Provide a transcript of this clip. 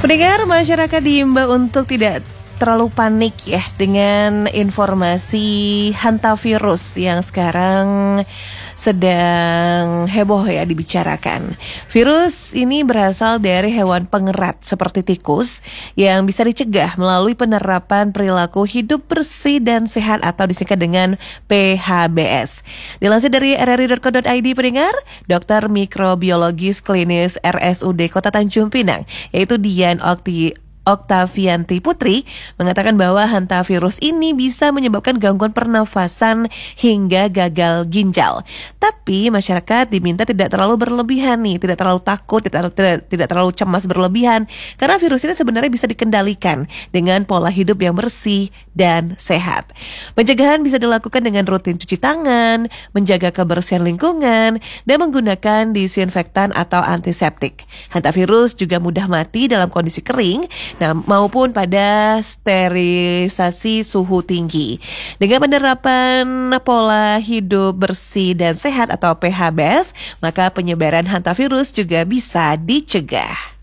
Pendengar, masyarakat diimbau untuk tidak terlalu panik ya dengan informasi hantavirus yang sekarang sedang heboh ya dibicarakan. Virus ini berasal dari hewan pengerat seperti tikus yang bisa dicegah melalui penerapan perilaku hidup bersih dan sehat atau disingkat dengan PHBS. Dilansir dari rri.co.id, pendengar, dokter mikrobiologis klinis RSUD Kota Tanjung Pinang, yaitu Dian Oktavianti Putri, mengatakan bahwa hantavirus ini bisa menyebabkan gangguan pernafasan hingga gagal ginjal. Tapi masyarakat diminta tidak terlalu berlebihan nih, tidak terlalu takut, tidak terlalu cemas berlebihan, karena virus ini sebenarnya bisa dikendalikan dengan pola hidup yang bersih dan sehat. Pencegahan bisa dilakukan dengan rutin cuci tangan, menjaga kebersihan lingkungan, dan menggunakan disinfektan atau antiseptik. Hantavirus juga mudah mati dalam kondisi kering, maupun pada sterilisasi suhu tinggi. Dengan penerapan pola hidup bersih dan sehat atau PHBS, maka penyebaran hantavirus juga bisa dicegah.